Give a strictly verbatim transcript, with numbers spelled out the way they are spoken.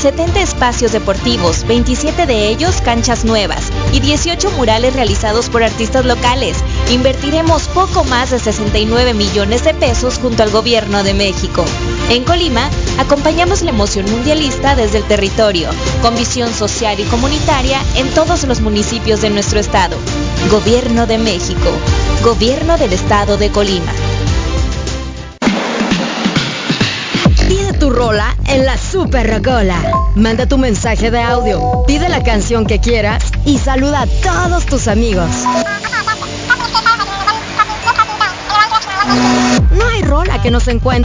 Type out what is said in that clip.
setenta espacios deportivos, veintisiete de ellos canchas nuevas y dieciocho murales realizados por artistas locales. Invertiremos poco más de sesenta y nueve millones de pesos junto al Gobierno de México. En Colima, acompañamos la emoción mundialista desde el territorio, con visión social y comunitaria en todos los municipios de nuestro estado. Gobierno de México. Gobierno del Estado de Colima. Pide tu rola en la Super Rocola. Manda tu mensaje de audio, pide la canción que quieras y saluda a todos tus amigos. No hay rola que no se encuentre